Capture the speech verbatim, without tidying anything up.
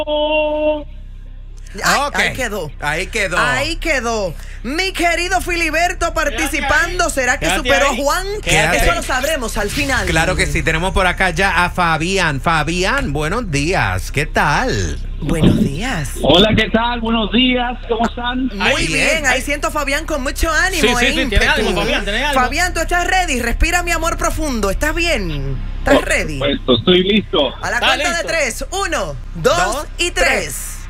Ay, Okay. Ahí quedó. Ahí quedó. Ahí quedó. Mi querido Filiberto participando. ¿Será que superó a Juan? Quédate. Eso lo sabremos al final. Claro que sí. Tenemos por acá ya a Fabián. Fabián, buenos días. ¿Qué tal? Buenos días. Hola, ¿qué tal? Buenos días, ¿cómo están? Muy Ay, bien, bien. ahí siento a Fabián con mucho ánimo. Sí, sí, e sí, tiene ímpetu. ánimo, Fabián, tiene ánimo. Fabián, ¿tú estás ready? Respira mi amor profundo. ¿Estás bien? ¿Estás ready? Pues estoy listo. A la Está cuenta de listo. tres. Uno, dos, Dos, y tres.